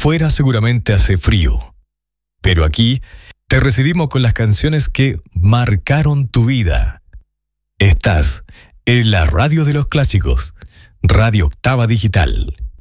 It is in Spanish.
Afuera seguramente hace frío, pero aquí te recibimos con las canciones que marcaron tu vida. Estás en la radio de los clásicos, Radio Octava Digital.